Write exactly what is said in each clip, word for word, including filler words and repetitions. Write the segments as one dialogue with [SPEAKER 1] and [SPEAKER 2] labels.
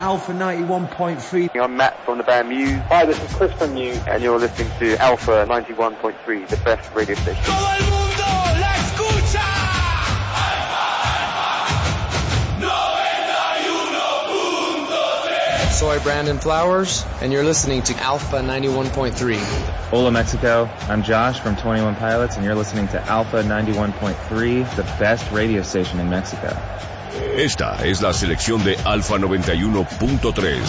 [SPEAKER 1] Alpha ninety-one point three.
[SPEAKER 2] I'm Matt from the band Muse. Hi, this is Chris from Muse, and you're listening to Alpha ninety-one point three, the best radio station.
[SPEAKER 3] ¡Todo el mundo la escucha!
[SPEAKER 4] Soy Brandon Flowers, and you're listening to Alpha ninety-one point three.
[SPEAKER 5] Hola Mexico, I'm Josh from twenty-one Pilots, and you're listening to Alpha ninety-one point three, the best radio station in Mexico.
[SPEAKER 6] Esta es la selección de Alpha noventa y uno punto tres.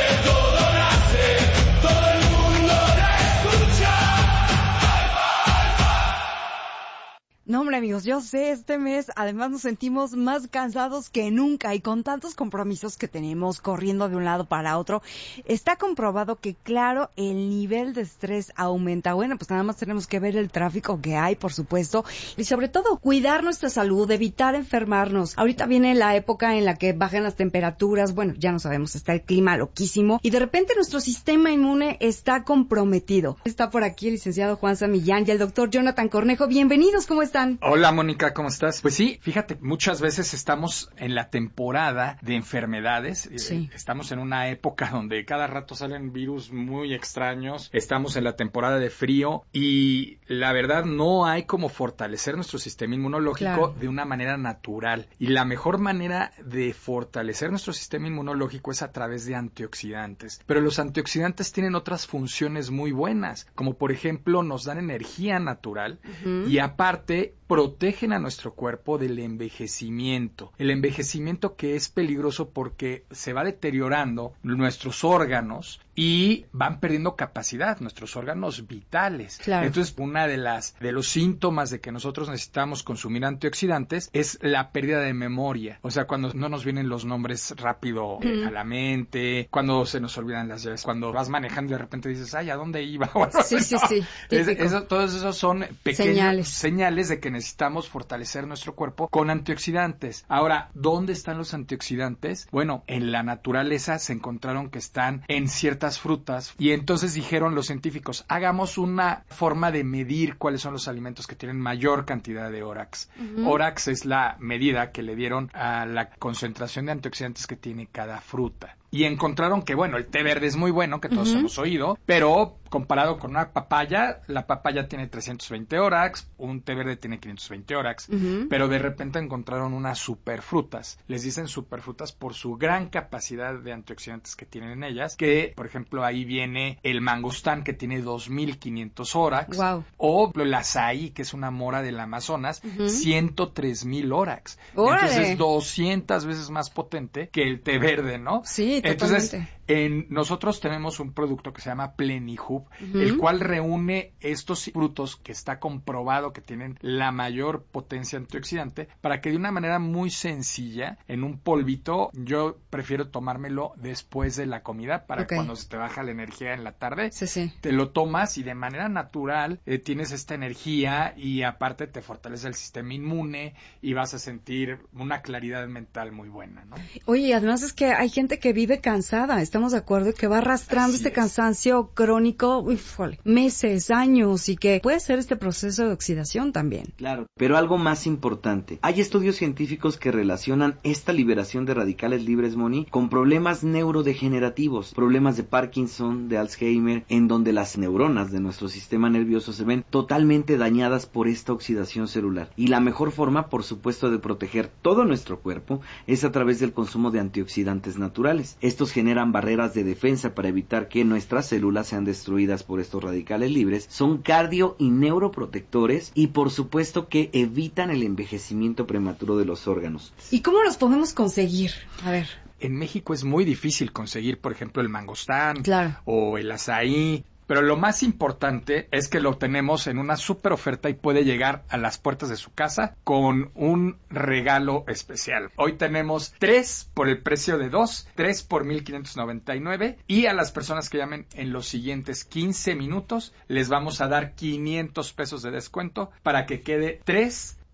[SPEAKER 7] No, hombre, amigos, yo sé, este mes además nos sentimos más cansados que nunca y con tantos compromisos que tenemos corriendo de un lado para otro, está comprobado que, claro, el nivel de estrés aumenta. Bueno, pues nada más tenemos que ver el tráfico que hay, por supuesto, y sobre todo cuidar nuestra salud, evitar enfermarnos. Ahorita viene la época en la que bajan las temperaturas, bueno, ya no sabemos, está el clima loquísimo y de repente nuestro sistema inmune está comprometido. Está por aquí el licenciado Juan Samillán y el doctor Jonathan Cornejo. Bienvenidos, ¿cómo están?
[SPEAKER 8] Hola Mónica, ¿cómo estás? Pues sí, fíjate, muchas veces estamos en la temporada de enfermedades,
[SPEAKER 7] sí.
[SPEAKER 8] Estamos en una época donde cada rato salen virus muy extraños, estamos en la temporada de frío y la verdad no hay como fortalecer nuestro sistema inmunológico
[SPEAKER 7] claro.
[SPEAKER 8] de una manera natural y la mejor manera de fortalecer nuestro sistema inmunológico es a través de antioxidantes, pero los antioxidantes tienen otras funciones muy buenas, como por ejemplo nos dan energía natural uh-huh. y aparte protegen a nuestro cuerpo del envejecimiento. El envejecimiento que es peligroso porque se va deteriorando nuestros órganos y van perdiendo capacidad, nuestros órganos vitales.
[SPEAKER 7] Claro.
[SPEAKER 8] Entonces, una de las de los síntomas de que nosotros necesitamos consumir antioxidantes es la pérdida de memoria. O sea, cuando no nos vienen los nombres rápido mm. a la mente, cuando se nos olvidan las llaves, cuando vas manejando y de repente dices, ay, ¿a dónde iba?
[SPEAKER 7] Sí, sí, sí.
[SPEAKER 8] Es, eso, todos esos son pequeños
[SPEAKER 7] señales.
[SPEAKER 8] señales de que necesitamos fortalecer nuestro cuerpo con antioxidantes. Ahora, ¿dónde están los antioxidantes? Bueno, en la naturaleza se encontraron que están en ciertas frutas y entonces dijeron los científicos, hagamos una forma de medir cuáles son los alimentos que tienen mayor cantidad de órax. Uh-huh. Órax es la medida que le dieron a la concentración de antioxidantes que tiene cada fruta. Y encontraron que, bueno, el té verde es muy bueno, que todos uh-huh. hemos oído, pero comparado con una papaya, la papaya tiene trescientos veinte órax, un té verde tiene quinientos veinte órax, uh-huh. pero de repente encontraron unas superfrutas. Les dicen superfrutas por su gran capacidad de antioxidantes que tienen en ellas, que, por ejemplo, ahí viene el mangostán, que tiene dos mil quinientos órax,
[SPEAKER 7] wow.
[SPEAKER 8] o el azaí, que es una mora del Amazonas, uh-huh. ciento tres mil órax.
[SPEAKER 7] ¡Órale!
[SPEAKER 8] Entonces, doscientas veces más potente que el té verde, ¿no?
[SPEAKER 7] Sí.
[SPEAKER 8] Entonces,
[SPEAKER 7] totalmente.
[SPEAKER 8] En, nosotros tenemos un producto que se llama Plenihub, uh-huh. el cual reúne estos frutos que está comprobado que tienen la mayor potencia antioxidante para que de una manera muy sencilla, en un polvito, yo prefiero tomármelo después de la comida para okay. que cuando se te baja la energía en la tarde,
[SPEAKER 7] sí, sí.
[SPEAKER 8] te lo tomas y de manera natural eh, tienes esta energía y aparte te fortalece el sistema inmune y vas a sentir una claridad mental muy buena, ¿no?
[SPEAKER 7] Oye, además es que hay gente que vive cansada, estamos de acuerdo, que va arrastrando Así este es. cansancio crónico, uf, meses, años, y que puede ser este proceso de oxidación también.
[SPEAKER 9] Claro, pero algo más importante, hay estudios científicos que relacionan esta liberación de radicales libres, Moni, con problemas neurodegenerativos, problemas de Parkinson, de Alzheimer, en donde las neuronas de nuestro sistema nervioso se ven totalmente dañadas por esta oxidación celular. Y la mejor forma, por supuesto, de proteger todo nuestro cuerpo es a través del consumo de antioxidantes naturales. Estos generan barreras de defensa para evitar que nuestras células sean destruidas por estos radicales libres, son cardio y neuroprotectores y por supuesto que evitan el envejecimiento prematuro de los órganos.
[SPEAKER 7] ¿Y cómo los podemos conseguir? A ver.
[SPEAKER 8] En México es muy difícil conseguir, por ejemplo, el mangostán
[SPEAKER 7] claro.
[SPEAKER 8] o el azaí. Pero lo más importante es que lo tenemos en una super oferta y puede llegar a las puertas de su casa con un regalo especial. Hoy tenemos tres por el precio de dos, tres por mil quinientos noventa y nueve y a las personas que llamen en los siguientes quince minutos les vamos a dar quinientos pesos de descuento para que quede tres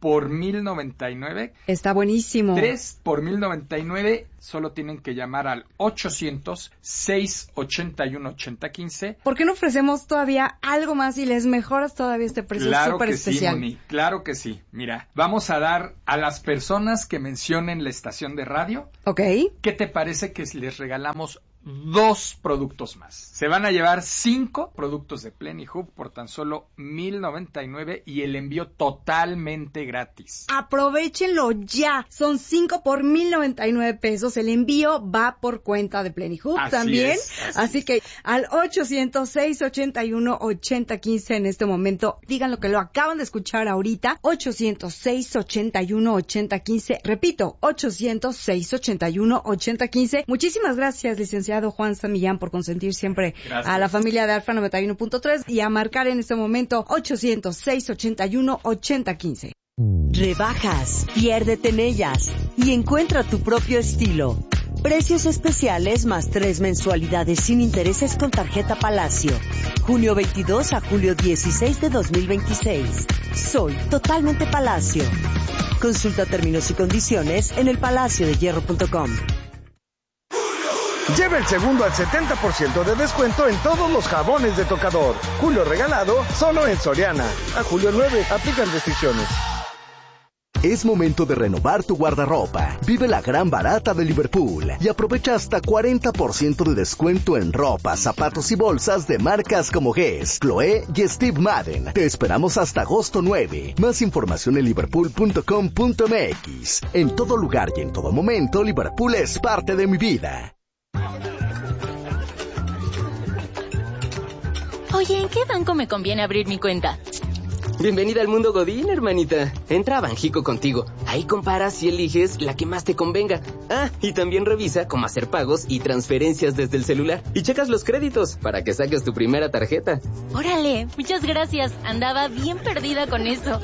[SPEAKER 8] por mil noventa y nueve.
[SPEAKER 7] Está buenísimo.
[SPEAKER 8] Tres por mil noventa y nueve. Solo tienen que llamar al ochocientos, seiscientos ochenta y uno, ochenta quince.
[SPEAKER 7] ¿Por qué no ofrecemos todavía algo más y les mejoras todavía este precio súper especial?
[SPEAKER 8] Claro que sí, Moni, claro que sí. Mira, vamos a dar a las personas que mencionen la estación de radio.
[SPEAKER 7] Ok.
[SPEAKER 8] ¿Qué te parece que les regalamos dos productos más? Se van a llevar cinco productos de Plenihub por tan solo mil noventa y nueve y el envío totalmente gratis.
[SPEAKER 7] Aprovechenlo ya. Son cinco por mil noventa y nueve pesos. El envío va por cuenta de Plenihub
[SPEAKER 8] Así
[SPEAKER 7] también.
[SPEAKER 8] Es, así,
[SPEAKER 7] así que al ochocientos, seiscientos ochenta y uno, ochenta quince en este momento. Digan lo que lo acaban de escuchar ahorita. ochocientos, seiscientos ochenta y uno, ochenta quince. Repito, ochocientos, seiscientos ochenta y uno, ochenta quince. Muchísimas gracias, licenciado Juan Samillán, por consentir siempre gracias a la familia de Alfa noventa y uno punto tres y a marcar en este momento ochocientos, seiscientos ochenta y uno, ochenta quince.
[SPEAKER 1] Rebajas, piérdete en ellas y encuentra tu propio estilo. Precios especiales más tres mensualidades sin intereses con tarjeta Palacio. Junio veintidós a julio dieciséis de dos mil veintiséis. Soy totalmente Palacio. Consulta términos y condiciones en el palacio de hierro punto com.
[SPEAKER 10] Lleva el segundo al setenta por ciento de descuento en todos los jabones de tocador. Julio regalado solo en Soriana. A julio nueve, aplican restricciones.
[SPEAKER 11] Es momento de renovar tu guardarropa. Vive la gran barata de Liverpool y aprovecha hasta cuarenta por ciento de descuento en ropa, zapatos y bolsas de marcas como Guess, Chloé y Steve Madden. Te esperamos hasta agosto nueve. Más información en liverpool punto com punto m x. En todo lugar y en todo momento, Liverpool es parte de mi vida.
[SPEAKER 12] Oye, ¿en qué banco me conviene abrir mi cuenta?
[SPEAKER 13] Bienvenida al mundo Godín, hermanita. Entra a Banjico Contigo. Ahí comparas y eliges la que más te convenga. Ah, y también revisa cómo hacer pagos y transferencias desde el celular. Y checas los créditos para que saques tu primera tarjeta.
[SPEAKER 12] Órale, muchas gracias. Andaba bien perdida con eso.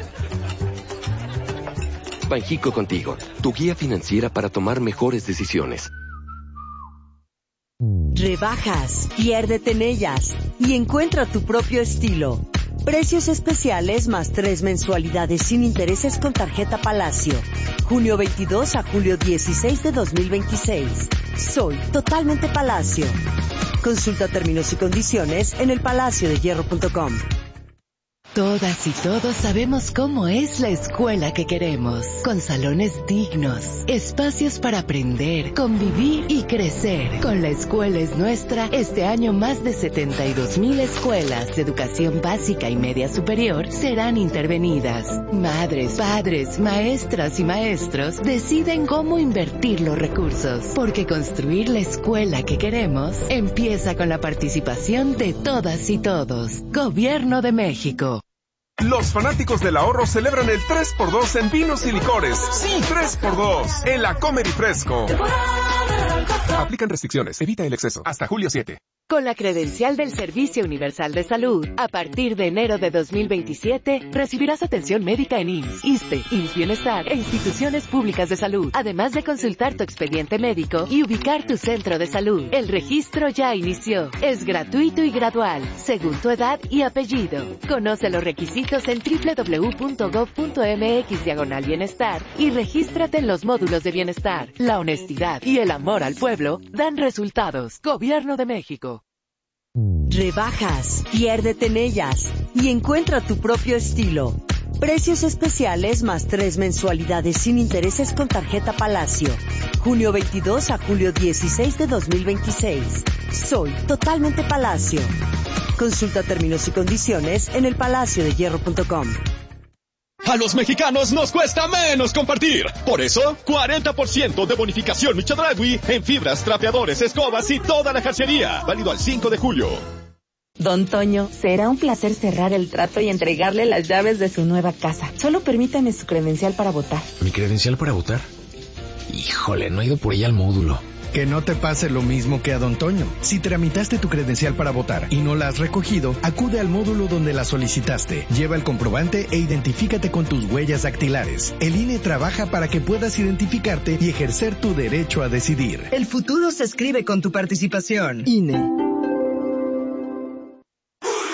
[SPEAKER 14] Banjico Contigo, tu guía financiera para tomar mejores decisiones.
[SPEAKER 1] Rebajas, piérdete en ellas y encuentra tu propio estilo. Precios especiales más tres mensualidades sin intereses con tarjeta Palacio. Junio veintidós a julio dieciséis de dos mil veintiséis. Soy totalmente Palacio. Consulta términos y condiciones en el palacio de hierro punto com.
[SPEAKER 15] Todas y todos sabemos cómo es la escuela que queremos, con salones dignos, espacios para aprender, convivir y crecer. Con La Escuela es Nuestra, este año más de setenta y dos mil escuelas de educación básica y media superior serán intervenidas. Madres, padres, maestras y maestros deciden cómo invertir los recursos, porque construir la escuela que queremos empieza con la participación de todas y todos. Gobierno de México.
[SPEAKER 16] Los fanáticos del ahorro celebran el tres por dos en vinos y licores. Sí, tres por dos en la Comer y Fresco. Aplican restricciones. Evita el exceso. Hasta julio siete.
[SPEAKER 17] Con la credencial del Servicio Universal de Salud, a partir de enero de dos mil veintisiete, recibirás atención médica en I M S S, ISSSTE, I M S S Bienestar e instituciones públicas de salud, además de consultar tu expediente médico y ubicar tu centro de salud. El registro ya inició. Es gratuito y gradual, según tu edad y apellido. Conoce los requisitos en doble u doble u doble u punto gob punto m x diagonal bienestar y regístrate en los módulos de bienestar. La honestidad y el amor al pueblo dan resultados. Gobierno de México.
[SPEAKER 1] Rebajas, piérdete en ellas y encuentra tu propio estilo. Precios especiales más tres mensualidades sin intereses con tarjeta Palacio. Junio veintidós a julio dieciséis de dos mil veintiséis. Soy totalmente Palacio. Consulta términos y condiciones en el palacio de hierro punto com.
[SPEAKER 18] A los mexicanos nos cuesta menos compartir. Por eso, cuarenta por ciento de bonificación Michodragui en fibras, trapeadores, escobas y toda la jarcería. Válido al cinco de julio.
[SPEAKER 19] Don Toño, será un placer cerrar el trato y entregarle las llaves de su nueva casa. Solo permítame su credencial para votar.
[SPEAKER 20] ¿Mi credencial para votar? Híjole, no he ido por ella al módulo.
[SPEAKER 21] Que no te pase lo mismo que a Don Toño. Si tramitaste tu credencial para votar y no la has recogido, acude al módulo donde la solicitaste. Lleva el comprobante e identifícate con tus huellas dactilares. El I N E trabaja para que puedas identificarte y ejercer tu derecho a decidir.
[SPEAKER 22] El futuro se escribe con tu participación. I N E.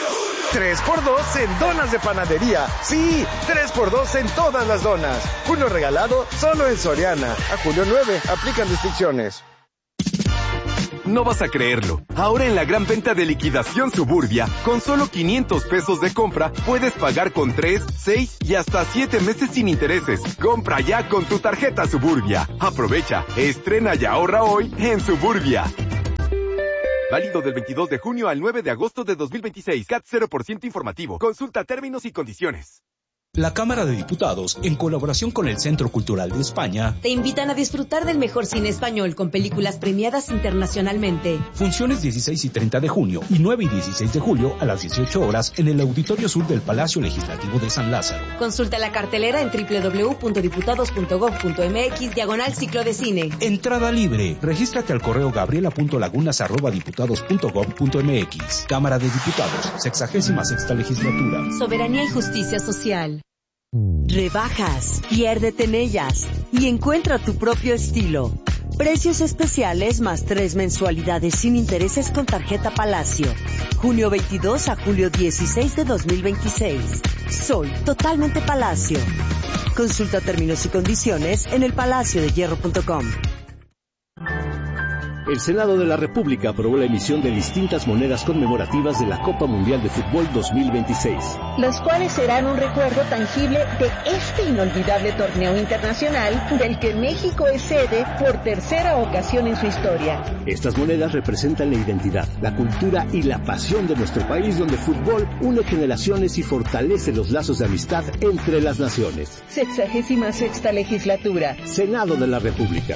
[SPEAKER 10] tres por dos en donas de panadería. Sí, tres por dos en todas las donas. Julio regalado solo en Soriana. A julio nueve, aplican restricciones.
[SPEAKER 2] No vas a creerlo. Ahora en la gran venta de liquidación Suburbia, con solo quinientos pesos de compra, puedes pagar con tres, seis y hasta siete meses sin intereses. Compra ya con tu tarjeta Suburbia. Aprovecha, estrena y ahorra hoy en Suburbia. Válido del veintidós de junio al nueve de agosto de dos mil veintiséis. C A T cero por ciento informativo. Consulta términos y condiciones.
[SPEAKER 22] La Cámara de Diputados, en colaboración con el Centro Cultural de España,
[SPEAKER 23] te invitan a disfrutar del mejor cine español con películas premiadas internacionalmente.
[SPEAKER 22] Funciones dieciséis y treinta de junio y nueve y dieciséis de julio a las dieciocho horas en el Auditorio Sur del Palacio Legislativo de San Lázaro.
[SPEAKER 23] Consulta la cartelera en doble u doble u doble u punto diputados punto gob punto eme equis diagonal ciclo de cine.
[SPEAKER 22] Entrada libre. Regístrate al correo gabriela punto lagunas arroba diputados punto gob punto eme equis. Cámara de Diputados, sexagésima sexta legislatura.
[SPEAKER 23] Soberanía y justicia social.
[SPEAKER 1] Rebajas, piérdete en ellas y encuentra tu propio estilo. Precios especiales más tres mensualidades sin intereses con tarjeta Palacio. junio veintidós a julio dieciséis de dos mil veintiséis. Soy totalmente Palacio. Consulta términos y condiciones en el palacio de hierro punto com.
[SPEAKER 24] El Senado de la República aprobó la emisión de distintas monedas conmemorativas de la Copa Mundial de Fútbol dos mil veintiséis.
[SPEAKER 25] Las cuales serán un recuerdo tangible de este inolvidable torneo internacional del que México es sede por tercera ocasión en su historia.
[SPEAKER 24] Estas monedas representan la identidad, la cultura y la pasión de nuestro país, donde el fútbol une generaciones y fortalece los lazos de amistad entre las naciones.
[SPEAKER 25] Sexagésima sexta legislatura.
[SPEAKER 24] Senado de la República.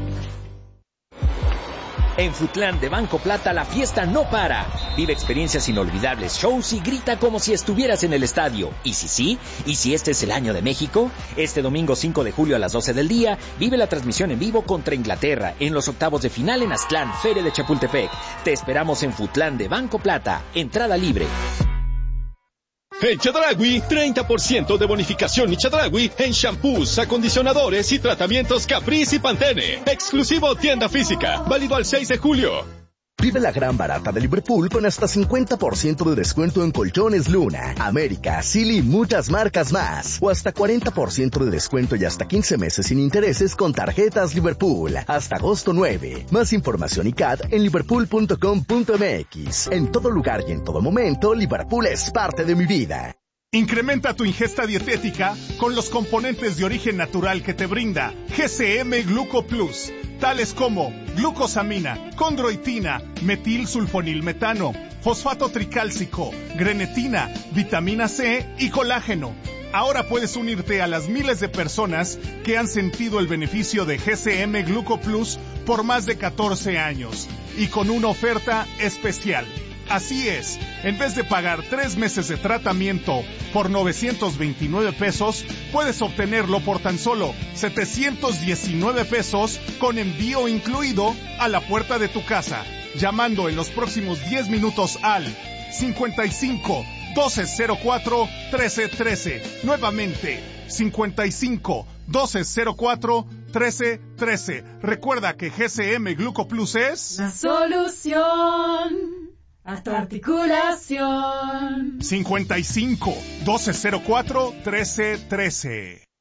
[SPEAKER 26] En Futlán de Banco Plata la fiesta no para. Vive experiencias inolvidables, shows y grita como si estuvieras en el estadio. Y si sí, y si este es el año de México, este domingo cinco de julio a las doce del día, vive la transmisión en vivo contra Inglaterra en los octavos de final en Aztlán, Feria de Chapultepec. Te esperamos en Futlán de Banco Plata. Entrada libre.
[SPEAKER 18] En Chedraui, treinta por ciento de bonificación y Chedraui en shampoos, acondicionadores y tratamientos Caprice y Pantene. Exclusivo tienda física, válido al seis de julio.
[SPEAKER 11] Vive la gran barata de Liverpool con hasta cincuenta por ciento de descuento en colchones Luna, América, Silly y muchas marcas más. O hasta cuarenta por ciento de descuento y hasta quince meses sin intereses con tarjetas Liverpool. Hasta agosto nueve. Más información y C A D en liverpool punto com punto eme equis. En todo lugar y en todo momento, Liverpool es parte de mi vida.
[SPEAKER 27] Incrementa tu ingesta dietética con los componentes de origen natural que te brinda G C M Gluco Plus, tales como glucosamina, condroitina, metilsulfonilmetano, fosfato tricálcico, grenetina, vitamina C y colágeno. Ahora puedes unirte a las miles de personas que han sentido el beneficio de G C M Gluco Plus por más de catorce años y con una oferta especial. Así es, en vez de pagar tres meses de tratamiento por novecientos veintinueve pesos, puedes obtenerlo por tan solo setecientos diecinueve pesos con envío incluido a la puerta de tu casa, llamando en los próximos diez minutos al cincuenta y cinco, doce cero cuatro, trece trece. Nuevamente, cincuenta y cinco, doce cero cuatro, trece trece. Recuerda que G C M Gluco Plus es
[SPEAKER 28] la solución a tu articulación.
[SPEAKER 27] cincuenta y cinco, doce cero cuatro, trece trece.